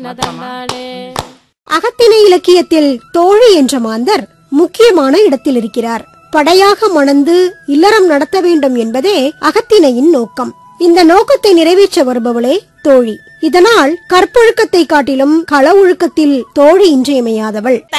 அகத்திணை இலக்கியத்தில் தோழி என்ற மாந்தர் முக்கியமான இடத்தில் இருக்கிறார். படையாக மணந்து இல்லறம் நடத்த வேண்டும் என்பதே அகத்திணையின் நோக்கம். இந்த நோக்கத்தை நிறைவேற்ற வருபவளே தோழி. இதனால் கற்பொழுக்கத்தை காட்டிலும் கள ஒழுக்கத்தில் தோழி இன்றியமையாதவள்.